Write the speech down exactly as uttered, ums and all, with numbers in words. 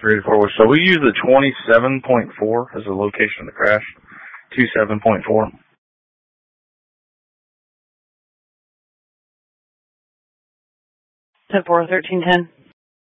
Three to four weeks. So we use the twenty-seven point four as the location of the crash. twenty-seven point four. ten four, thirteen ten.